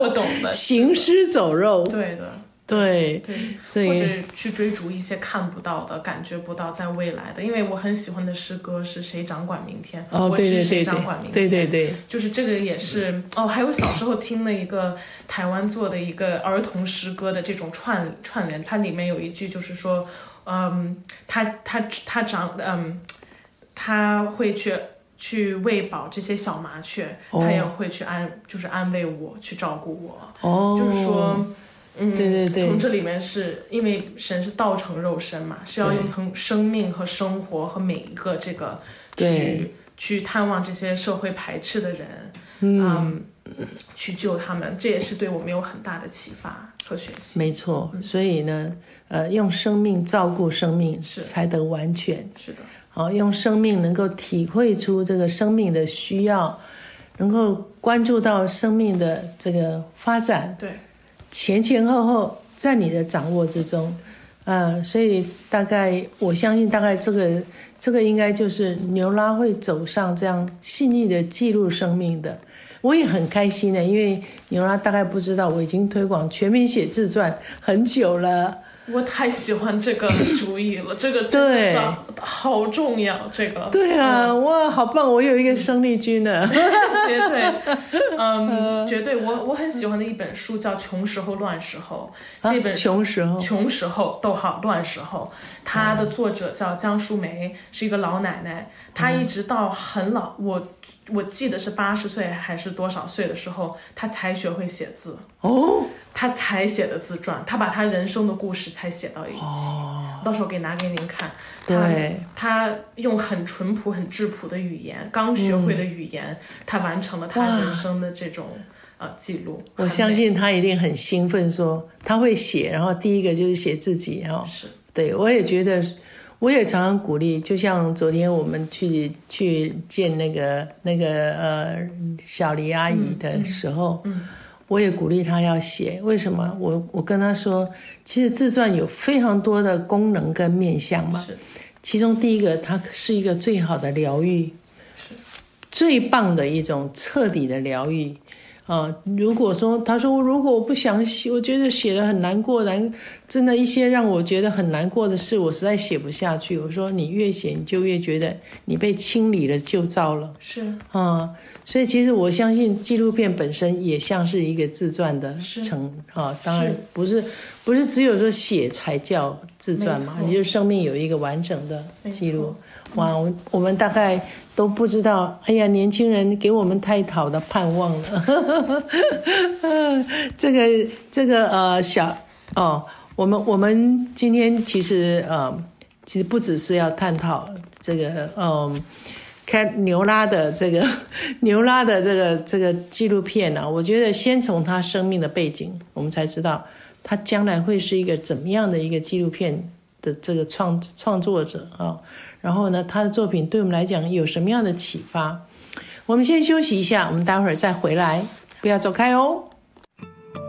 我懂的， 行尸走肉。 对的。 对，所以或者去追逐一些看不到的、感觉不到在未来的。因为我很喜欢的诗歌是谁掌管明天，我知谁掌管明天。 对， 就是这个也是哦。还有小时候听了一个台湾做的一个儿童诗歌的这种串联，它里面有一句就是说，他会去喂饱这些小麻雀，他也会去安慰我，去照顾我。就是说。 对， 从这里面是因为神是道成肉身嘛，是要用从生命和生活和每一个这个去探望这些社会排斥的人，去救他们，这也是对我们有很大的启发和学习。 没错，所以呢，用生命照顾生命才得完全。 是的， 好，用生命能够体会出这个生命的需要，能够关注到生命的这个发展。 对。 前后在你的掌握之中，所以我相信大概这个应该就是牛拉会走上这样细腻的记录生命的。我也很开心的，因为牛拉大概不知道我已经推广全民写自传很久了。 我太喜欢这个主意了，这个真的是好重要。这个对啊，哇，好棒！我有一个生力军呢。 绝对，绝对。我很喜欢的一本书叫《穷时候乱时候》，这本穷时候逗号乱时候，它的作者叫江淑梅，是一个老奶奶。她一直到很老，我记得是80岁还是多少岁的时候，她才学会写字。他才写的自传，他把他人生的故事才写到一起。到时候拿给您看。 对， 他用很淳朴、很质朴的语言，刚学会的语言，他完成了他人生的这种记录。 我相信他一定很兴奋，说他会写，然后第一个就是写自己。 是， 对，我也觉得，我也常常鼓励，就像昨天我们去见那个小黎阿姨的时候。我也鼓励他要写，为什么？我跟他说，其实自传有非常多的功能跟面向嘛。其中第一个，它是一个最好的疗愈，最棒的一种彻底的疗愈。如果说他说如果我不想写，我觉得写得很难过，真的一些让我觉得很难过的事，我实在写不下去。我说你越写，你就越觉得你被清理了旧照了。 是所以其实我相信纪录片本身也像是一个自传的当然不是只有说写才叫自传嘛，你就生命有一个完整的记录。哇，我们大概都不知道，哎呀，年轻人给我们太好的盼望了。这个我们今天其实不只是要探讨这个看牛拉的这个纪录片啊，我觉得先从他生命的背景，我们才知道他将来会是一个怎么样的一个纪录片的这个创作者啊。然后呢，他的作品对我们来讲有什么样的启发？我们先休息一下，我们待会儿再回来，不要走开哦。